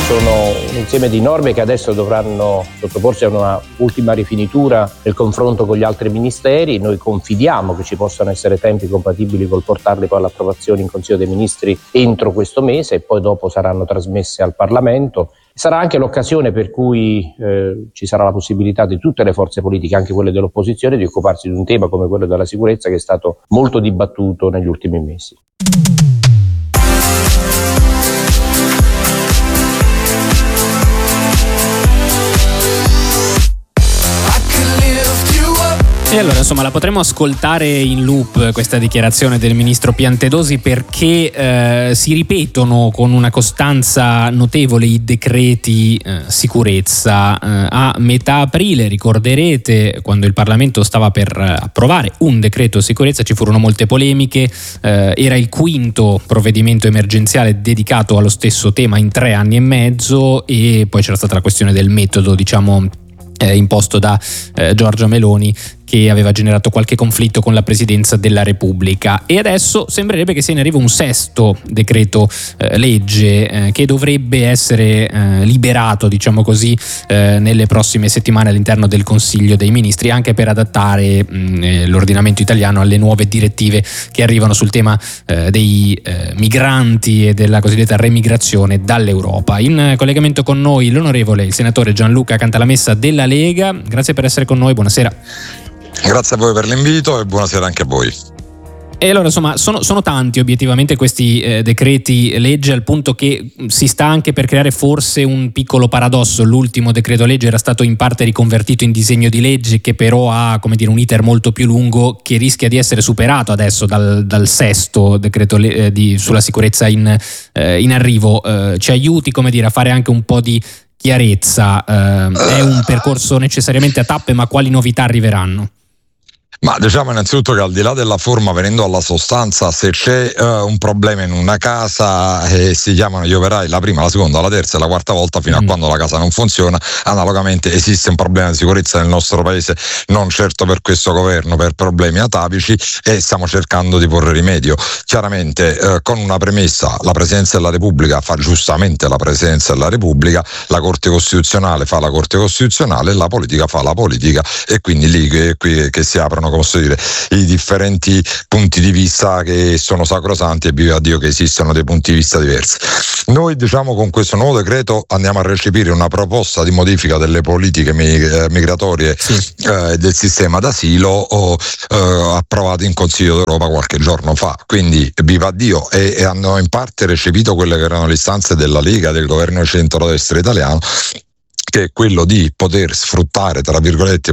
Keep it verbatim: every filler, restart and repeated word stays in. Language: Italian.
Sono un insieme di norme che adesso dovranno sottoporsi a una ultima rifinitura nel confronto con gli altri ministeri. Noi confidiamo che ci possano essere tempi compatibili col portarli poi all'approvazione in Consiglio dei Ministri entro questo mese e poi dopo saranno trasmesse al Parlamento. Sarà anche l'occasione per cui eh, ci sarà la possibilità di tutte le forze politiche, anche quelle dell'opposizione, di occuparsi di un tema come quello della sicurezza che è stato molto dibattuto negli ultimi mesi. E allora insomma la potremo ascoltare in loop questa dichiarazione del ministro Piantedosi, perché eh, si ripetono con una costanza notevole i decreti eh, sicurezza. Eh, a metà aprile, ricorderete, quando il Parlamento stava per approvare un decreto sicurezza, ci furono molte polemiche. Eh, era il quinto provvedimento emergenziale dedicato allo stesso tema in tre anni e mezzo, e poi c'era stata la questione del metodo, diciamo, eh, imposto da eh, Giorgia Meloni, che aveva generato qualche conflitto con la Presidenza della Repubblica. E adesso sembrerebbe che sia in arrivo un sesto decreto eh, legge eh, che dovrebbe essere eh, liberato, diciamo così, eh, nelle prossime settimane all'interno del Consiglio dei Ministri, anche per adattare mh, l'ordinamento italiano alle nuove direttive che arrivano sul tema eh, dei eh, migranti e della cosiddetta remigrazione dall'Europa. In collegamento con noi l'onorevole, il senatore Gianluca Cantalamessa della Lega. Grazie per essere con noi, buonasera. Grazie a voi per l'invito e buonasera anche a voi. E allora insomma sono, sono tanti obiettivamente questi eh, decreti legge, al punto che si sta anche per creare forse un piccolo paradosso. L'ultimo decreto legge era stato in parte riconvertito in disegno di legge, che però ha, come dire, un iter molto più lungo, che rischia di essere superato adesso dal, dal sesto decreto le, eh, di, sulla sicurezza in, eh, in arrivo. Eh, ci aiuti, come dire, a fare anche un po' di chiarezza. Eh, è un percorso necessariamente a tappe, ma quali novità arriveranno? Ma diciamo innanzitutto che al di là della forma, venendo alla sostanza, se c'è uh, un problema in una casa e si chiamano gli operai la prima, la seconda, la terza e la quarta volta fino mm. a quando la casa non funziona, analogamente esiste un problema di sicurezza nel nostro paese, non certo per questo governo, per problemi atavici, e stiamo cercando di porre rimedio. Chiaramente uh, con una premessa: la Presidenza della Repubblica fa giustamente la Presidenza della Repubblica, la Corte Costituzionale fa la Corte Costituzionale, la politica fa la politica, e quindi lì che, qui, che si aprono, come posso dire, i differenti punti di vista che sono sacrosanti, e viva Dio che esistono dei punti di vista diversi. Noi, diciamo, con questo nuovo decreto andiamo a recepire una proposta di modifica delle politiche migratorie sì. eh, del sistema d'asilo o, eh, approvata in Consiglio d'Europa qualche giorno fa, quindi viva Dio, e, e hanno in parte recepito quelle che erano le istanze della Lega, del governo centrodestra italiano, che è quello di poter sfruttare, tra virgolette,